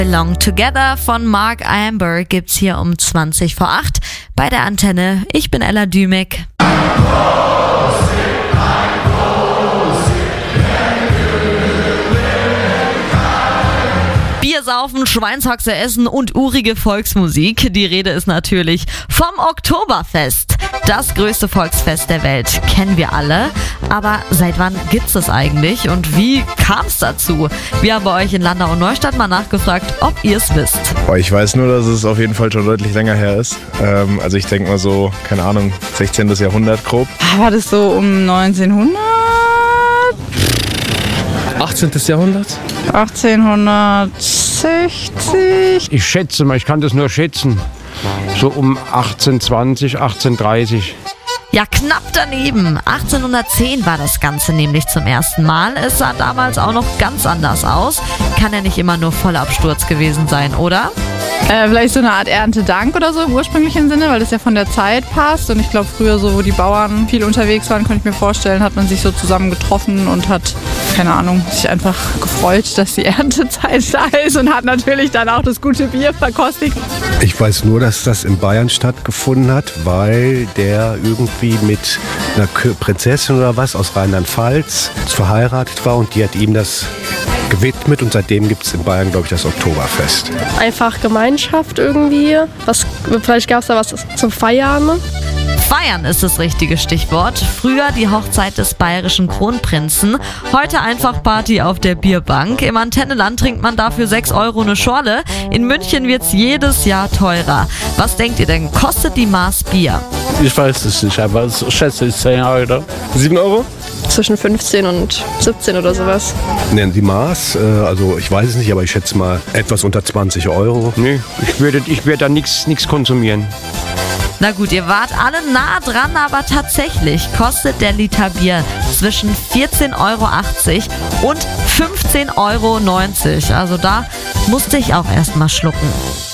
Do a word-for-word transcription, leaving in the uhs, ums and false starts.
Belong Together von Mark Amber gibt's hier um zwanzig vor acht bei der Antenne. Ich bin Ella Dümek. Bier saufen, Schweinshaxe essen und urige Volksmusik. Die Rede ist natürlich vom Oktoberfest. Das größte Volksfest der Welt, kennen wir alle. Aber seit wann gibt's es eigentlich und wie kam's dazu? Wir haben bei euch in Landau und Neustadt mal nachgefragt, ob ihr es wisst. Ich weiß nur, dass es auf jeden Fall schon deutlich länger her ist. Ähm, also ich denke mal so, keine Ahnung, sechzehnten. Jahrhundert grob. War das so um neunzehnhundert? achtzehnten. Jahrhundert? achtzehnhundertsechzig? Ich schätze mal, ich kann das nur schätzen. So um achtzehnhundertzwanzig, achtzehnhundertdreißig. Ja, knapp daneben. achtzehnhundertzehn war das Ganze nämlich zum ersten Mal. Es sah damals auch noch ganz anders aus. Kann ja nicht immer nur Vollabsturz gewesen sein, oder? Äh, vielleicht so eine Art Erntedank oder so im ursprünglichen Sinne, weil das ja von der Zeit passt. Und ich glaube, früher so, wo die Bauern viel unterwegs waren, könnte ich mir vorstellen, hat man sich so zusammen getroffen und hat, keine Ahnung, sich einfach gefreut, dass die Erntezeit da ist und hat natürlich dann auch das gute Bier verkostigt. Ich weiß nur, dass das in Bayern stattgefunden hat, weil der irgendwie mit einer Prinzessin oder was aus Rheinland-Pfalz verheiratet war und die hat ihm das gewidmet und seitdem gibt es in Bayern, glaube ich, das Oktoberfest. Einfach Gemeinschaft irgendwie. Was, vielleicht gab es da was zum Feiern. Feiern ist das richtige Stichwort. Früher die Hochzeit des bayerischen Kronprinzen. Heute einfach Party auf der Bierbank. Im Antenneland trinkt man dafür sechs Euro eine Schorle. In München wird's jedes Jahr teurer. Was denkt ihr denn, kostet die Maß Bier? Ich weiß es nicht, aber ich schätze es zehn Euro. sieben Euro? Zwischen fünfzehn und siebzehn oder sowas. Nennen die Maß, äh, also ich weiß es nicht, aber ich schätze mal etwas unter zwanzig Euro. Nee, ich würde ich würde da nichts konsumieren. Na gut, ihr wart alle nah dran, aber tatsächlich kostet der Liter Bier zwischen vierzehn Euro achtzig und fünfzehn Euro neunzig. Also da musste ich auch erst mal schlucken.